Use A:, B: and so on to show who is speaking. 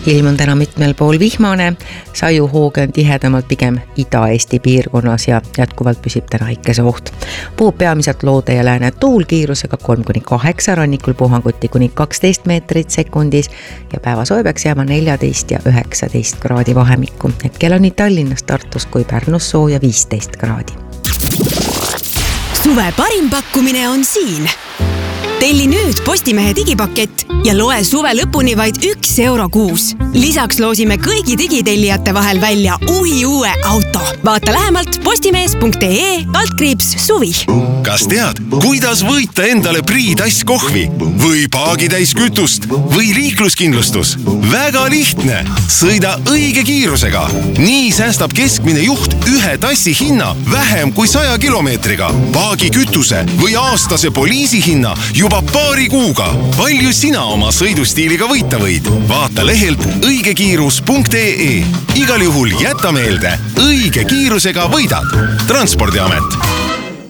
A: Ilm on täna mitmel pool vihmane, sajuhooge on tihedamalt pigem Ida-Eesti piirkonnas ja jätkuvalt püsib täna ikeseoht. Puhub peamiselt loode ja lääne tuul kiirusega 3-8, rannikul puhanguti kuni 12 meetrit sekundis ja päevasoe peaks jääma 14 ja 19 kraadi vahemikku. Hetkel on nii Tallinnas, Tartus kui Pärnus sooja 15 kraadi.
B: Suve parim pakkumine on siin. Telli nüüd Postimehe digipakett ja loe suve lõpuni vaid €1 kuus. Lisaks loosime kõigi digitellijate vahel välja uue auto. Vaata lähemalt postimees.ee/suvi.
C: Kas tead, kuidas võita endale priitäis kohvi või paagitäis kütust või liikluskindlustus? Väga lihtne. Sõida õige kiirusega. Nii säästab keskmine juht ühe tassi hinna vähem kui 100 kilomeetriga. Paagi kütuse või aastase poliisi hinna juba paari kuuga. Palju sina oma sõidustiiliga võita võid? Vaata lehelt õigekiirus.ee. Igal juhul jäta meelde, õige kiirusega võidad. Transpordiamet.